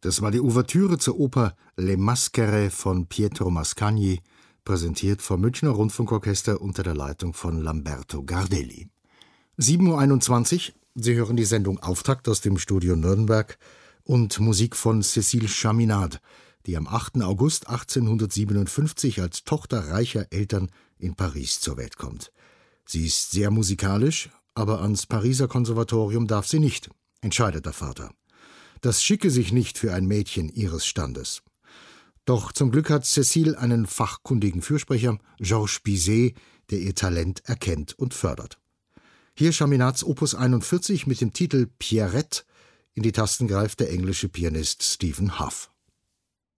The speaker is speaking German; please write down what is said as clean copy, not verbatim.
Das war die Ouvertüre zur Oper Le Maschere von Pietro Mascagni, präsentiert vom Münchner Rundfunkorchester unter der Leitung von Lamberto Gardelli. 7:21 Uhr, Sie hören die Sendung Auftakt aus dem Studio Nürnberg und Musik von Cécile Chaminade, die am 8. August 1857 als Tochter reicher Eltern in Paris zur Welt kommt. Sie ist sehr musikalisch, aber ans Pariser Konservatorium darf sie nicht, entscheidet der Vater. Das schicke sich nicht für ein Mädchen ihres Standes. Doch zum Glück hat Cécile einen fachkundigen Fürsprecher, Georges Bizet, der ihr Talent erkennt und fördert. Hier Chaminades Opus 41 mit dem Titel Pierrette. In die Tasten greift der englische Pianist Stephen Hough.